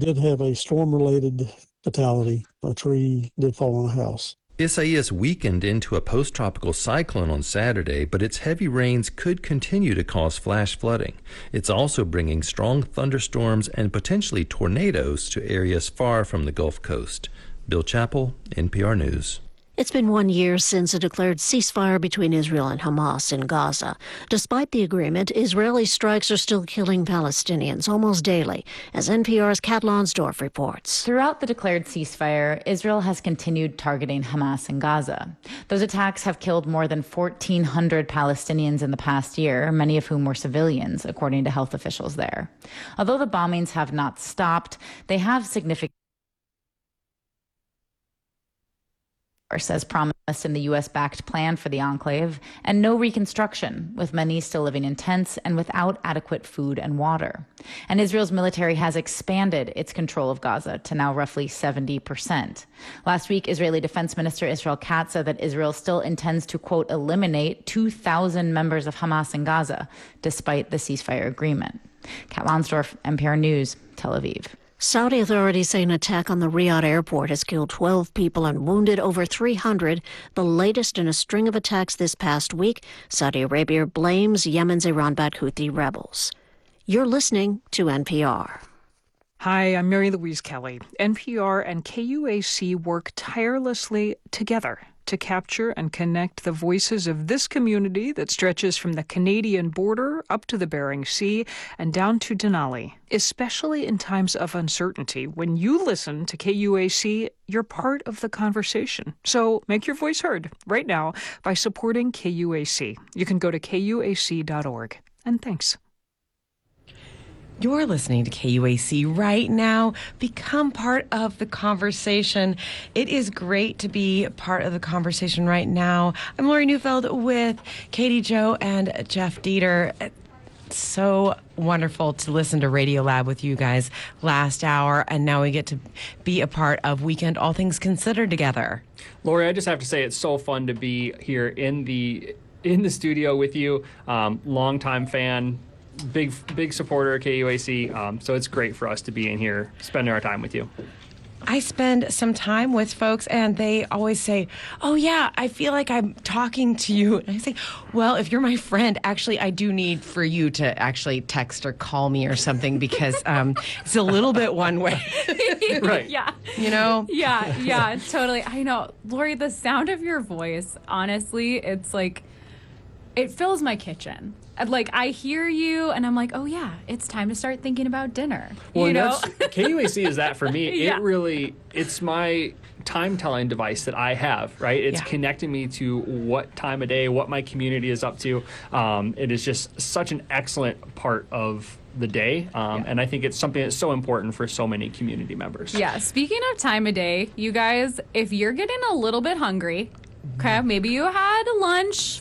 did have a storm-related fatality. A tree did fall on a house. Isaias weakened into a post-tropical cyclone on Saturday, but its heavy rains could continue to cause flash flooding. It's also bringing strong thunderstorms and potentially tornadoes to areas far from the Gulf Coast. Bill Chappell, NPR News. It's been 1 year since a declared ceasefire between Israel and Hamas in Gaza. Despite the agreement, Israeli strikes are still killing Palestinians almost daily, as NPR's Kat Lonsdorf reports. Throughout the declared ceasefire, Israel has continued targeting Hamas in Gaza. Those attacks have killed more than 1,400 Palestinians in the past year, many of whom were civilians, according to health officials there. Although the bombings have not stopped, they have significant says promised in the U.S.-backed plan for the enclave, and no reconstruction, with many still living in tents and without adequate food and water. And Israel's military has expanded its control of Gaza to now roughly 70%. Last week, Israeli Defense Minister Israel Katz said that Israel still intends to, quote, eliminate 2,000 members of Hamas in Gaza, despite the ceasefire agreement. Kat Lonsdorf, NPR News, Tel Aviv. Saudi authorities say an attack on the Riyadh airport has killed 12 people and wounded over 300, the latest in a string of attacks this past week. Saudi Arabia blames Yemen's Iran-backed Houthi rebels. You're listening to NPR. Hi, I'm Mary Louise Kelly. NPR and KUAC work tirelessly together to capture and connect the voices of this community that stretches from the Canadian border up to the Bering Sea and down to Denali. Especially in times of uncertainty, when you listen to KUAC, you're part of the conversation. So make your voice heard right now by supporting KUAC. You can go to KUAC.org. And thanks. You're listening to KUAC right now. Become part of the conversation. It is great to be part of the conversation right now. I'm Lori Neufeld with Katie Joe and Jeff Dieter. It's so wonderful to listen to Radio Lab with you guys last hour, and now we get to be a part of Weekend All Things Considered together. Lori, I just have to say it's so fun to be here in the studio with you. Longtime fan. Big supporter of KUAC, so it's great for us to be in here spending our time with you. I spend some time with folks, and they always say, oh, yeah, I feel like I'm talking to you. And I say, well, if you're my friend, actually, I do need for you to actually text or call me or something, because it's a little bit one way. Right. Yeah. You know? Yeah, totally. I know. Lori, the sound of your voice, honestly, it's like, it fills my kitchen. Like, I hear you, and I'm like, oh, yeah, it's time to start thinking about dinner. Well, you know? KUAC is that for me. Yeah. It's my time-telling device that I have, right? It's connecting me to what time of day, what my community is up to. It is just such an excellent part of the day, and I think it's something that's so important for so many community members. Yeah, speaking of time of day, you guys, if you're getting a little bit hungry, okay, maybe you had lunch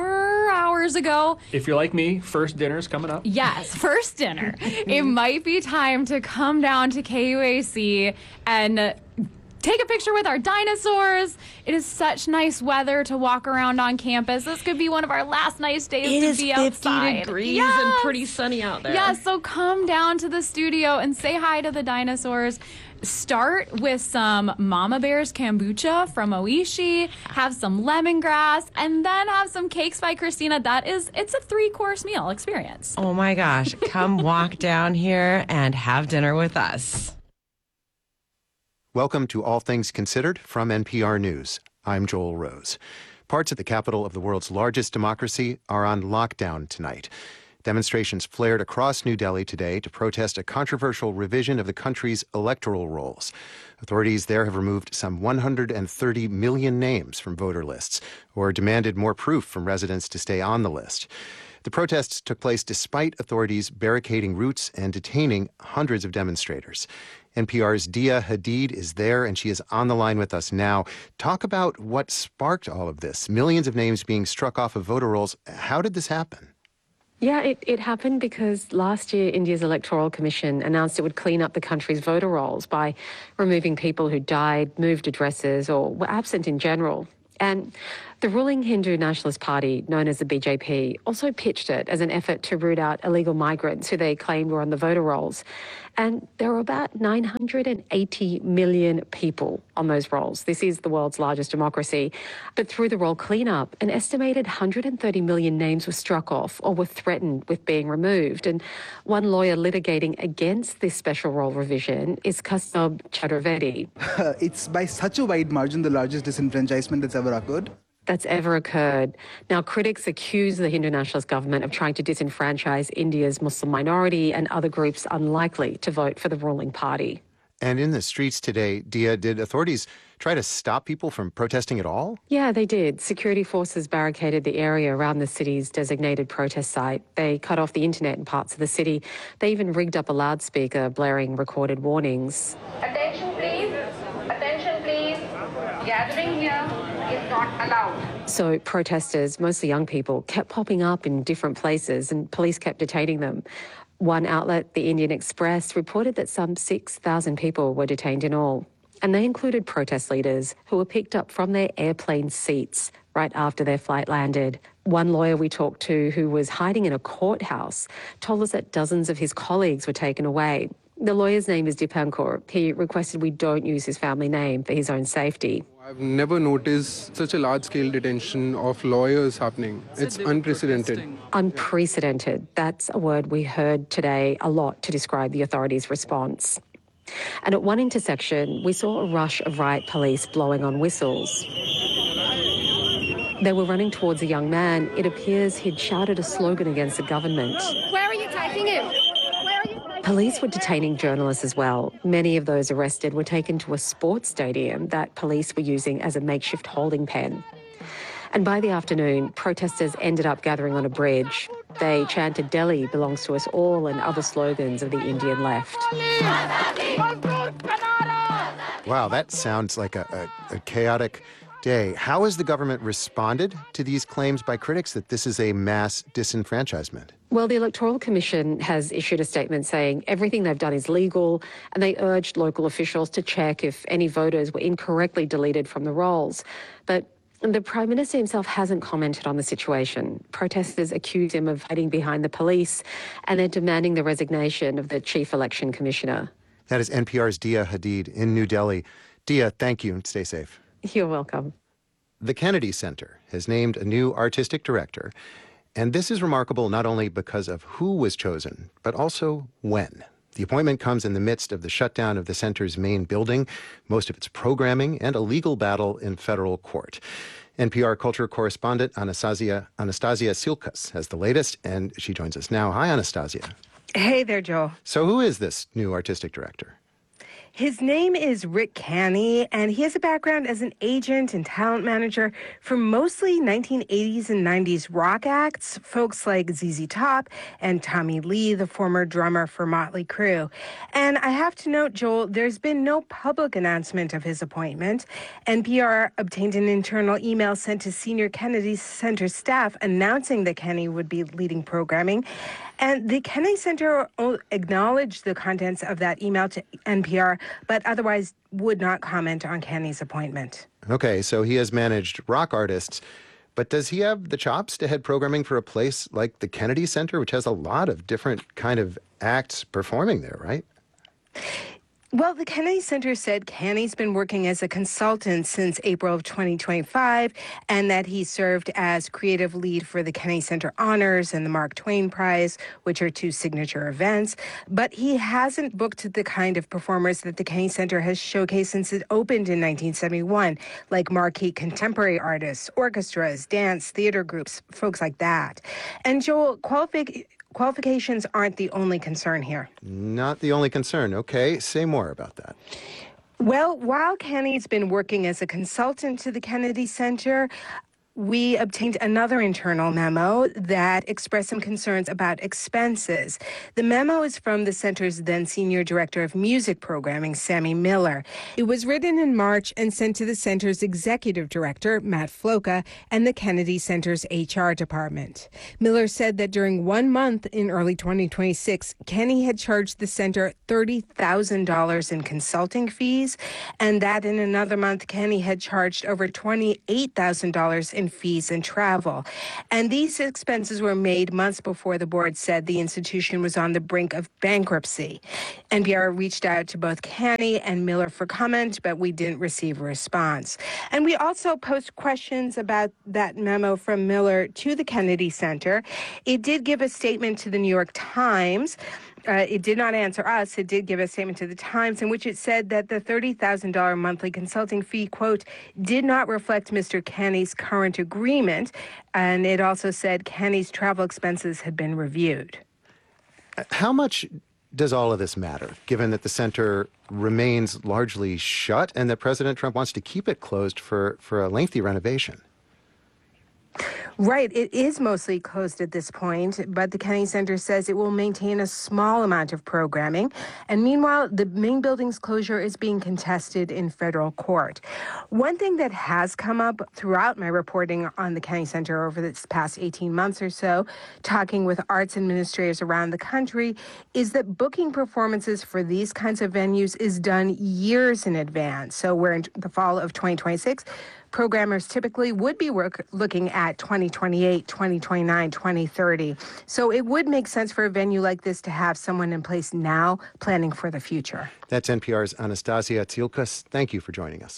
4 hours ago. If you're like me, first dinner's coming up. Yes, first dinner. It might be time to come down to KUAC and take a picture with our dinosaurs. It is such nice weather to walk around on campus. This could be one of our last nice days to be outside. It is 50 degrees and pretty sunny out there. Yeah, so come down to the studio and say hi to the dinosaurs. Start with some Mama Bear's kombucha from Oishi, have some lemongrass, and then have some cakes by Christina. It's a 3-course meal experience. Oh my gosh, come walk down here and have dinner with us. Welcome to All Things Considered from NPR News. I'm Joel Rose. Parts of the capital of the world's largest democracy are on lockdown tonight. Demonstrations flared across New Delhi today to protest a controversial revision of the country's electoral rolls. Authorities there have removed some 130 million names from voter lists, or demanded more proof from residents to stay on the list. The protests took place despite authorities barricading routes and detaining hundreds of demonstrators. NPR's Dia Hadid is there, and she is on the line with us now. Talk about what sparked all of this. Millions of names being struck off of voter rolls. How did this happen? Yeah, it happened because last year India's Electoral Commission announced it would clean up the country's voter rolls by removing people who died, moved addresses, or were absent in general. And the ruling Hindu Nationalist Party, known as the BJP, also pitched it as an effort to root out illegal migrants who they claimed were on the voter rolls. And there are about 980 million people on those rolls. This is the world's largest democracy. But through the roll cleanup, an estimated 130 million names were struck off or were threatened with being removed. And one lawyer litigating against this special roll revision is Kasab Chaturvedi. It's by such a wide margin the largest disenfranchisement that's ever occurred. That's ever occurred. Now, critics accuse the Hindu Nationalist government of trying to disenfranchise India's Muslim minority and other groups unlikely to vote for the ruling party. And in the streets today, Dia, did authorities try to stop people from protesting at all? Yeah, they did. Security forces barricaded the area around the city's designated protest site. They cut off the internet in parts of the city. They even rigged up a loudspeaker, blaring recorded warnings. Attention, please. Attention, please. Gathering here is not allowed. So protesters, mostly young people, kept popping up in different places and police kept detaining them. One outlet, the Indian Express, reported that some 6,000 people were detained in all. And they included protest leaders who were picked up from their airplane seats right after their flight landed. One lawyer we talked to who was hiding in a courthouse told us that dozens of his colleagues were taken away. The lawyer's name is Dipankar. He requested we don't use his family name for his own safety. I've never noticed such a large-scale detention of lawyers happening. It's unprecedented. Unprecedented. That's a word we heard today a lot to describe the authorities' response. And at one intersection, we saw a rush of riot police blowing on whistles. They were running towards a young man. It appears he'd shouted a slogan against the government. Where are you taking him? Police were detaining journalists as well. Many of those arrested were taken to a sports stadium that police were using as a makeshift holding pen. And by the afternoon, protesters ended up gathering on a bridge. They chanted "Delhi belongs to us all" and other slogans of the Indian left. Wow, that sounds like a chaotic day. How has the government responded to these claims by critics that this is a mass disenfranchisement? Well, the Electoral Commission has issued a statement saying everything they've done is legal, and they urged local officials to check if any voters were incorrectly deleted from the rolls. But the Prime Minister himself hasn't commented on the situation. Protesters accuse him of hiding behind the police, and they're demanding the resignation of the Chief Election Commissioner. That is NPR's Dia Hadid in New Delhi. Dia, thank you and stay safe. You're welcome. The Kennedy Center has named a new artistic director, and this is remarkable not only because of who was chosen, but also when. The appointment comes in the midst of the shutdown of the center's main building, most of its programming, and a legal battle in federal court. NPR culture correspondent Anastasia Silkas has the latest, and she joins us now. Hi, Anastasia. Hey there, Joel. So who is this new artistic director? His name is Rick Canny, and he has a background as an agent and talent manager for mostly 1980s and 90s rock acts, folks like ZZ Top and Tommy Lee, the former drummer for Motley Crue. And I have to note, Joel, there's been no public announcement of his appointment. NPR obtained an internal email sent to senior Kennedy Center staff announcing that Canny would be leading programming. And the Kennedy Center acknowledged the contents of that email to NPR, but otherwise would not comment on Canny's appointment. Okay, so he has managed rock artists, but does he have the chops to head programming for a place like the Kennedy Center, which has a lot of different kind of acts performing there, right? Well, the Kennedy Center said Canny's been working as a consultant since April of 2025, and that he served as creative lead for the Kennedy Center Honors and the Mark Twain Prize, which are two signature events. But he hasn't booked the kind of performers that the Kennedy Center has showcased since it opened in 1971, like marquee contemporary artists, orchestras, dance, theater groups, folks like that. And Joel, qualifications aren't the only concern here. Not the only concern. Okay, say more about that. Well, while Canny's been working as a consultant to the Kennedy Center, we obtained another internal memo that expressed some concerns about expenses. The memo is from the center's then senior director of music programming, Sammy Miller. It was written in March and sent to the center's executive director, Matt Floca, and the Kennedy Center's HR department. Miller said that during 1 month in early 2026, Canny had charged the center $30,000 in consulting fees, and that in another month, Canny had charged over $28,000 in tuition fees and travel. And these expenses were made months before the board said the institution was on the brink of bankruptcy. NPR reached out to both Canny and Miller for comment, but we didn't receive a response. And we also posed questions about that memo from Miller to the Kennedy Center. It did give a statement to the New York Times. It did not answer us. It did give a statement to the Times in which it said that the $30,000 monthly consulting fee, quote, did not reflect Mr. Canny's current agreement. And it also said Canny's travel expenses had been reviewed. How much does all of this matter, given that the center remains largely shut and that President Trump wants to keep it closed for a lengthy renovation? Right. It is mostly closed at this point, but the Kennedy Center says it will maintain a small amount of programming. And meanwhile, the main building's closure is being contested in federal court. One thing that has come up throughout my reporting on the Kennedy Center over this past 18 months or so, talking with arts administrators around the country, is that booking performances for these kinds of venues is done years in advance. So we're in the fall of 2026. Programmers typically would be looking at 2028, 2029, 2030. So it would make sense for a venue like this to have someone in place now planning for the future. That's NPR's Anastasia Tsilkas. Thank you for joining us.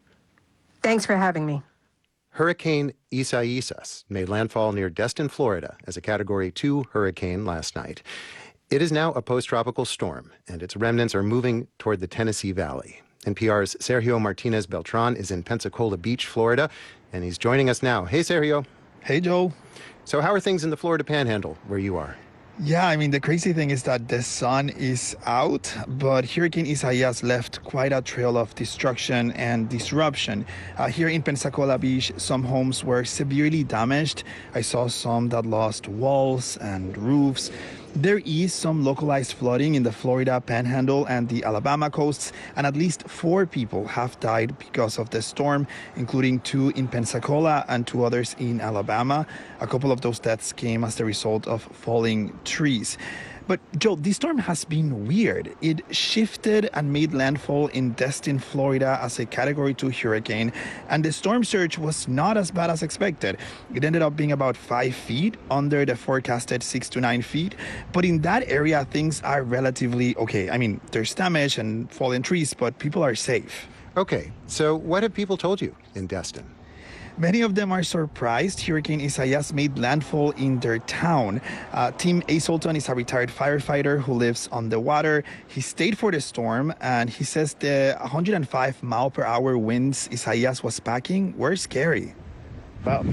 Thanks for having me. Hurricane Isaias made landfall near Destin, Florida, as a Category 2 hurricane last night. It is now a post-tropical storm, and its remnants are moving toward the Tennessee Valley. NPR's Sergio Martinez Beltran is in Pensacola Beach, Florida, and he's joining us now. Hey, Sergio. Hey, Joe. So how are things in the Florida Panhandle, where you are? Yeah, I mean, the crazy thing is that the sun is out, but Hurricane Isaias left quite a trail of destruction and disruption. Here in Pensacola Beach, some homes were severely damaged. I saw some that lost walls and roofs. There is some localized flooding in the Florida Panhandle and the Alabama coasts, and at least 4 people have died because of the storm, including 2 in Pensacola and 2 others in Alabama. A couple of those deaths came as the result of falling trees. But Joe, this storm has been weird. It shifted and made landfall in Destin, Florida as a Category 2 hurricane, and the storm surge was not as bad as expected. It ended up being about 5 feet under the forecasted 6 to 9 feet, but in that area, things are relatively okay. I mean, there's damage and fallen trees, but people are safe. Okay, so what have people told you in Destin? Many of them are surprised Hurricane Isaias made landfall in their town. Tim Asolton is a retired firefighter who lives on the water. He stayed for the storm, and he says the 105-mile-per-hour winds Isaias was packing were scary. About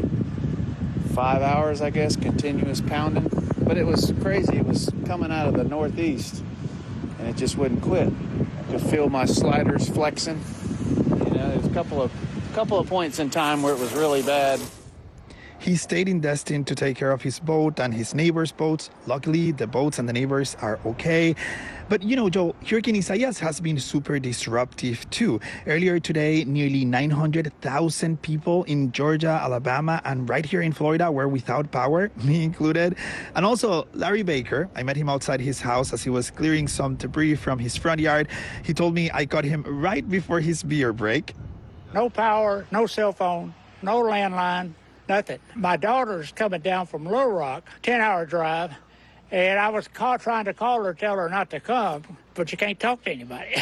5 hours, I guess, continuous pounding. But it was crazy. It was coming out of the northeast, and it just wouldn't quit. I could feel my sliders flexing. You know, there's a couple of points in time where it was really bad. He stayed in Destin to take care of his boat and his neighbors' boats. Luckily, the boats and the neighbors are okay. But, you know, Joe, Hurricane Isaias has been super disruptive, too. Earlier today, nearly 900,000 people in Georgia, Alabama, and right here in Florida were without power, me included. And also, Larry Baker, I met him outside his house as he was clearing some debris from his front yard. He told me I caught him right before his beer break. No power, no cell phone, no landline, nothing. My daughter's coming down from Little Rock, 10-hour drive, and I was trying to call her, tell her not to come, but you can't talk to anybody.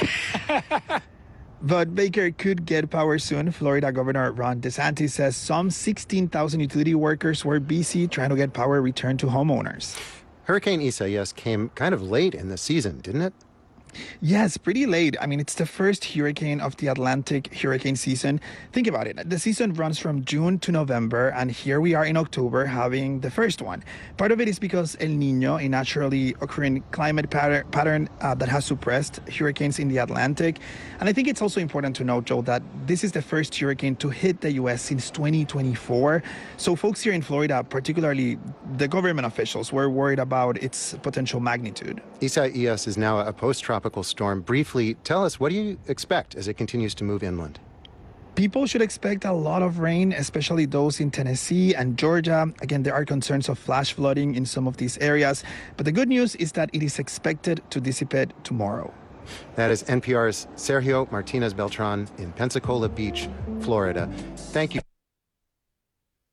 But Baker could get power soon. Florida Governor Ron DeSantis says some 16,000 utility workers were busy trying to get power returned to homeowners. Hurricane Isaias came kind of late in the season, didn't it? Yes, pretty late. I mean, it's the first hurricane of the Atlantic hurricane season. Think about it. The season runs from June to November, and here we are in October having the first one. Part of it is because El Niño, a naturally occurring climate pattern that has suppressed hurricanes in the Atlantic. And I think it's also important to note, Joe, that this is the first hurricane to hit the U.S. since 2024. So folks here in Florida, particularly the government officials, were worried about its potential magnitude. Isaias is now a post-tropical storm. Briefly, tell us, what do you expect as it continues to move inland? People should expect a lot of rain, especially those in Tennessee and Georgia. Again, there are concerns of flash flooding in some of these areas. But the good news is that it is expected to dissipate tomorrow. That is NPR's Sergio Martinez Beltran in Pensacola Beach, Florida. Thank you.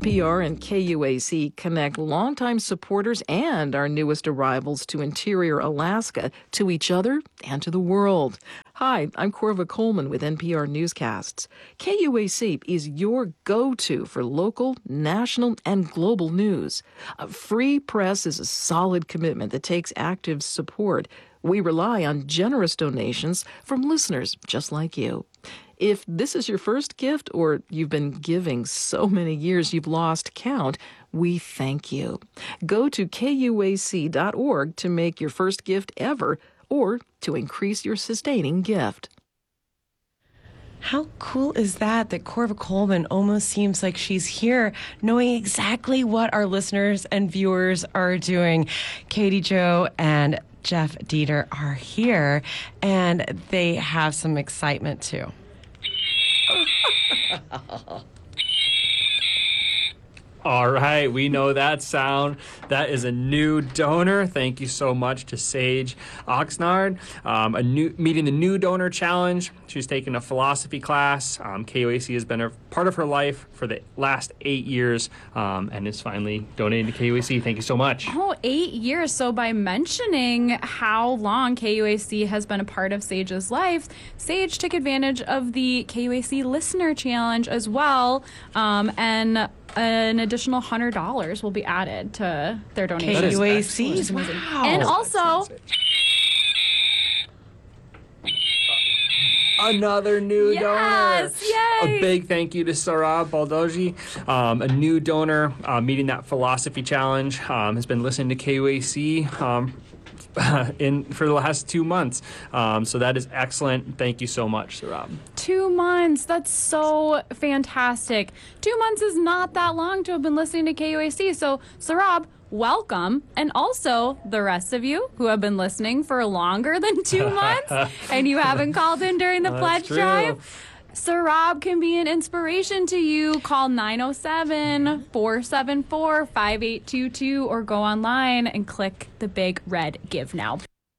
NPR and KUAC connect longtime supporters and our newest arrivals to interior Alaska to each other and to the world. Hi, I'm Corva Coleman with NPR Newscasts. KUAC is your go-to for local, national, and global news. Free press is a solid commitment that takes active support. We rely on generous donations from listeners just like you. If this is your first gift or you've been giving so many years you've lost count, we thank you. Go to KUAC.org to make your first gift ever or to increase your sustaining gift. How cool is that Corva Coleman almost seems like she's here knowing exactly what our listeners and viewers are doing. Katie Jo and Jeff Dieter are here, and they have some excitement too. All right, we know that sound. That is a new donor. Thank you so much to Sage Oxnard. Meeting the new donor challenge. She's taken a philosophy class. KUAC has been a part of her life for the last 8 years, and is finally donating to KUAC. Thank you so much. Oh, 8 years. So by mentioning how long KUAC has been a part of Sage's life, Sage took advantage of the KUAC Listener Challenge as well, and an additional $100 will be added to their donation. KUAC's, wow. And also, another new donor. Yay! A big thank you to Sarab Baldoji, a new donor meeting that philosophy challenge. Has been listening to KUAC for the last 2 months. So that is excellent. Thank you so much, Sarab. 2 months. That's so fantastic. 2 months is not that long to have been listening to KUAC. So, Sarab, welcome. And also, the rest of you who have been listening for longer than 2 months and you haven't called in during the pledge drive. Sarab can be an inspiration to you. Call 907-474-5822 or go online and click the big red Give Now.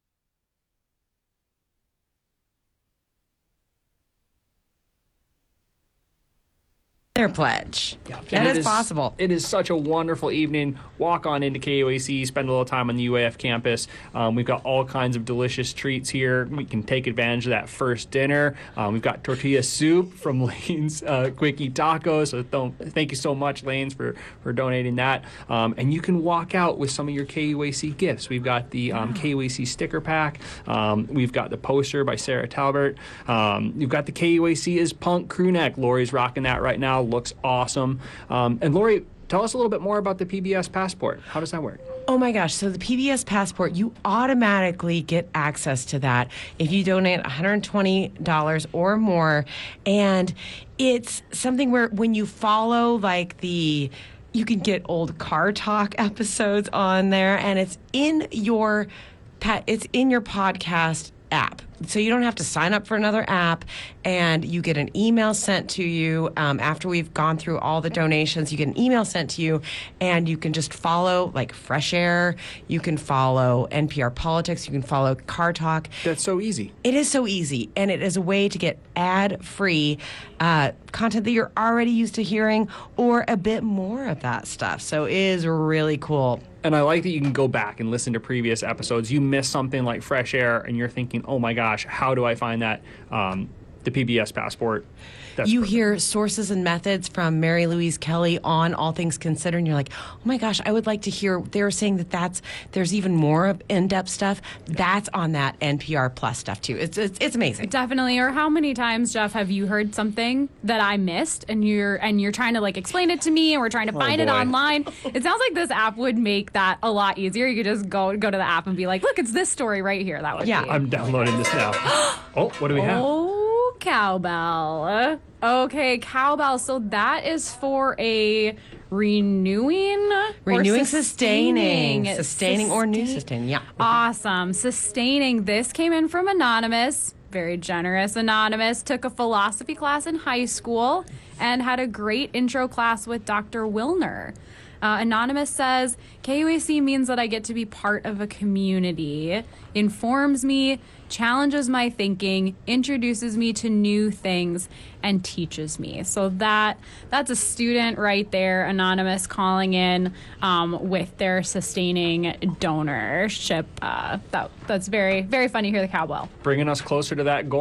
Their pledge. Yeah, that is possible. It is such a wonderful evening. Walk on into KUAC, spend a little time on the UAF campus. We've got all kinds of delicious treats here. We can take advantage of that first dinner. We've got tortilla soup from Lane's Quickie Tacos. So thank you so much, Lane's, for donating that. And you can walk out with some of your KUAC gifts. We've got the KUAC sticker pack. We've got the poster by Sarah Talbert. You've got the KUAC is Punk crew neck. Lori's rocking that right now. Looks awesome. And Lori, tell us a little bit more about the PBS Passport. How does that work? Oh my gosh. So the PBS Passport, you automatically get access to that if you donate $120 or more. And it's something where when you follow you can get old Car Talk episodes on there, and it's in your podcast app. So you don't have to sign up for another app, and you get an email sent to you after we've gone through all the donations. You get an email sent to you, and you can just follow Fresh Air. You can follow NPR Politics. You can follow Car Talk. That's so easy. It is so easy, and it is a way to get ad-free content that you're already used to hearing, or a bit more of that stuff. So it is really cool. And I like that you can go back and listen to previous episodes. You miss something like Fresh Air, and you're thinking, oh my gosh, how do I find that? The PBS Passport. You hear sources and methods from Mary Louise Kelly on All Things Considered, and you're like, oh my gosh, I would like to hear. They're saying there's even more of in-depth stuff. That's on that NPR Plus stuff too. It's amazing. Definitely. Or how many times, Jeff, have you heard something that I missed, and you're trying to explain it to me, and we're trying to find it online? It sounds like this app would make that a lot easier. You could just go to the app and be like, look, it's this story right here. That would be. I'm downloading this now. Oh, what do we have? Cowbell. Okay, cowbell. So that is for a renewing, sustaining or new sustaining. Yeah. Awesome. Sustaining. This came in from Anonymous. Very generous. Anonymous took a philosophy class in high school and had a great intro class with Dr. Wilner. Anonymous says, KUAC means that I get to be part of a community, informs me, challenges my thinking, introduces me to new things, and teaches me. So that's a student right there, anonymous, calling in with their sustaining donorship. That's very, very funny to hear the cowbell. Bringing us closer to that goal.